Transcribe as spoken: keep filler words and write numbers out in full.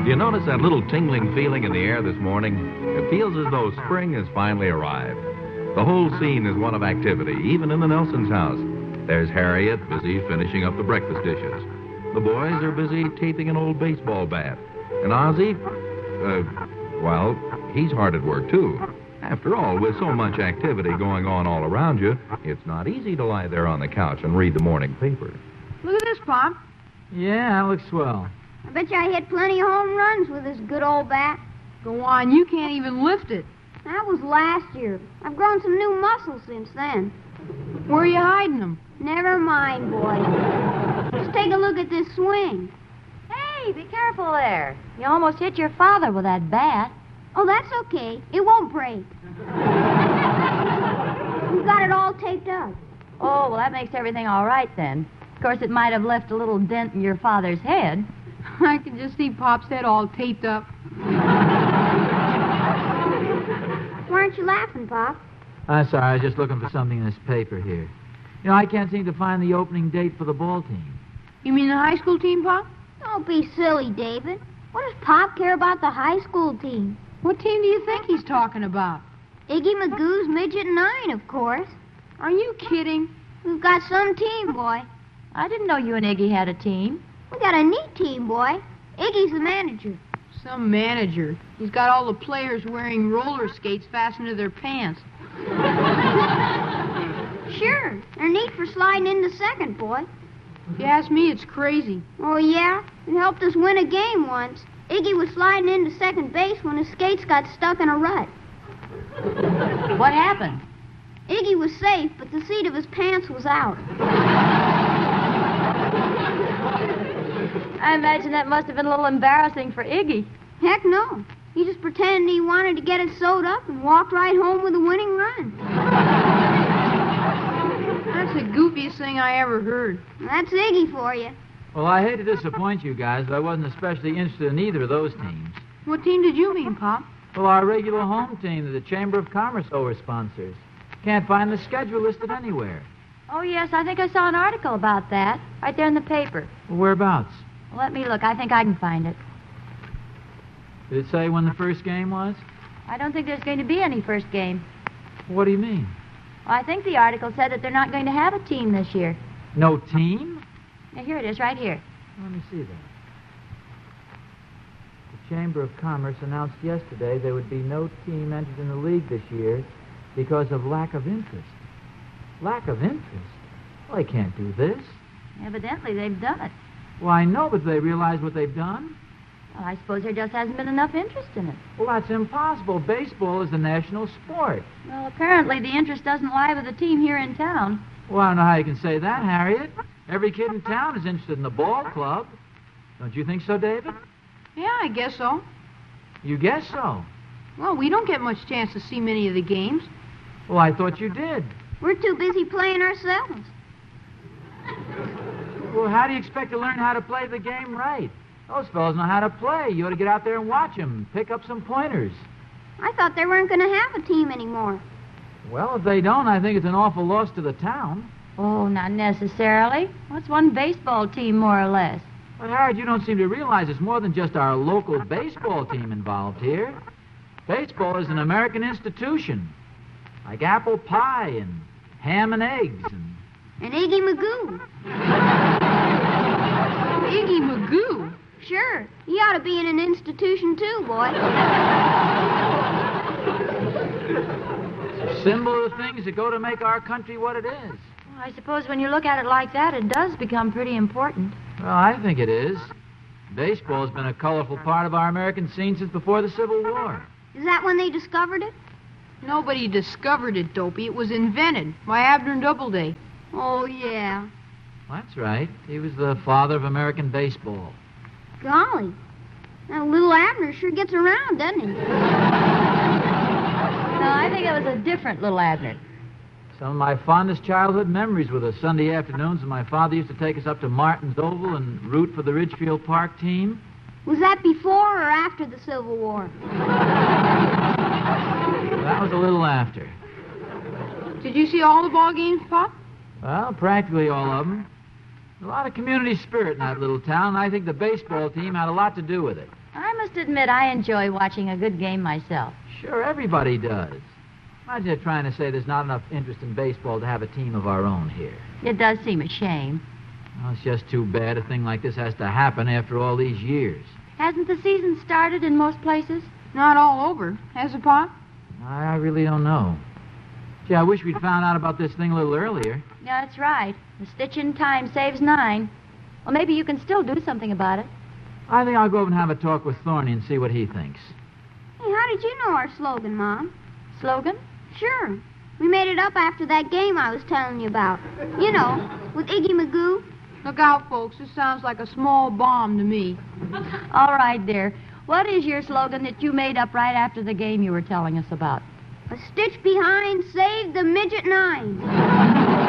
Do you notice that little tingling feeling in the air this morning? It feels as though spring has finally arrived. The whole scene is one of activity, even in the Nelson's house. There's Harriet, busy finishing up the breakfast dishes. The boys are busy taping an old baseball bat. And Ozzie, uh, well, he's hard at work, too. After all, with so much activity going on all around you, it's not easy to lie there on the couch and read the morning paper. Look at this, Pop. Yeah, that looks swell. I bet you I hit plenty of home runs with this good old bat. Go on, you can't even lift it. That was last year. I've grown some new muscles since then. Where are you hiding them? Never mind, boy. Just take a look at this swing. Hey, be careful there. You almost hit your father with that bat. Oh, that's okay. It won't break. We've got it all taped up. Oh, well, that makes everything all right then. Of course, it might have left a little dent in your father's head. I can just see Pop's head all taped up. Why aren't you laughing, Pop? I'm sorry, I was just looking for something in this paper here. You know, I can't seem to find the opening date for the ball team. You mean the high school team, Pop? Don't be silly, David. What does Pop care about the high school team? What team do you think he's talking about? Iggy Magoo's Midget Nine, of course. Are you kidding? We've got some team, boy. I didn't know you and Iggy had a team. We got a neat team, boy. Iggy's the manager. Some manager. He's got all the players wearing roller skates fastened to their pants. Sure. They're neat for sliding into second, boy. If you ask me, it's crazy. Oh, yeah? It helped us win a game once. Iggy was sliding into second base when his skates got stuck in a rut. What happened? Iggy was safe, but the seat of his pants was out. I imagine that must have been a little embarrassing for Iggy. Heck no. He just pretended he wanted to get it sewed up and walked right home with a winning run. That's the goofiest thing I ever heard. That's Iggy for you. Well, I hate to disappoint you guys, but I wasn't especially interested in either of those teams. What team did you mean, Pop? Well, our regular home team that the Chamber of Commerce over-sponsors. Can't find the schedule listed anywhere. Oh, yes, I think I saw an article about that. Right there in the paper. Well, whereabouts? Well, let me look. I think I can find it. Did it say when the first game was? I don't think there's going to be any first game. What do you mean? Well, I think the article said that they're not going to have a team this year. No team? Now, here it is, right here. Let me see that. The Chamber of Commerce announced yesterday there would be no team entered in the league this year because of lack of interest. Lack of interest? Well, they can't do this. Evidently, they've done it. Well, I know, but do they realize what they've done? Well, I suppose there just hasn't been enough interest in it. Well, that's impossible. Baseball is the national sport. Well, apparently the interest doesn't lie with the team here in town. Well, I don't know how you can say that, Harriet. Every kid in town is interested in the ball club. Don't you think so, David? Yeah, I guess so. You guess so. Well, we don't get much chance to see many of the games. Well, I thought you did. We're too busy playing ourselves. Well, how do you expect to learn how to play the game right? Those fellows know how to play. You ought to get out there and watch them. Pick up some pointers. I thought they weren't going to have a team anymore. Well, if they don't, I think it's an awful loss to the town. Oh, not necessarily. What's one baseball team, more or less? But, Harriet, you don't seem to realize it's more than just our local baseball team involved here. Baseball is an American institution, like apple pie and ham and eggs and... And Iggy Magoo. Iggy Magoo? Sure. He ought to be in an institution, too, boy. It's a symbol of the things that go to make our country what it is. Well, I suppose when you look at it like that, it does become pretty important. Well, I think it is. Baseball's been a colorful part of our American scene since before the Civil War. Is that when they discovered it? Nobody discovered it, Dopey. It was invented by Abner Doubleday. Oh, yeah. That's right. He was the father of American baseball. Golly. That little Abner sure gets around, doesn't he? No, I think it was a different little Abner. Some of my fondest childhood memories were the Sunday afternoons when my father used to take us up to Martin's Oval and root for the Ridgefield Park team. Was that before or after the Civil War? That was a little after. Did you see all the ball games, Pop? Well, practically all of them. A lot of community spirit in that little town, and I think the baseball team had a lot to do with it. I must admit I enjoy watching a good game myself. Sure, everybody does. I'm just trying to say there's not enough interest in baseball to have a team of our own here. It does seem a shame. Well, it's just too bad a thing like this has to happen after all these years. Hasn't the season started in most places? Not all over, has it, Pop? I, I really don't know. Gee, I wish we'd found out about this thing a little earlier. Yeah, that's right. A stitch in time saves nine. Well, maybe you can still do something about it. I think I'll go over and have a talk with Thorny and see what he thinks. Hey, how did you know our slogan, Mom? Slogan? Sure. We made it up after that game I was telling you about. You know, with Iggy Magoo. Look out, folks. This sounds like a small bomb to me. All right, dear. What is your slogan that you made up right after the game you were telling us about? A stitch behind saved the midget nine.